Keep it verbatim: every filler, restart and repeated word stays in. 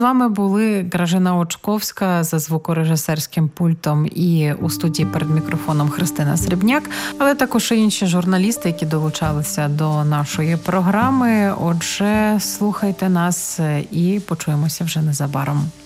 З вами були Гражина Очковська за звукорежисерським пультом і у студії перед мікрофоном Христина Срібняк, але також і інші журналісти, які долучалися до нашої програми. Отже, слухайте нас і почуємося вже незабаром.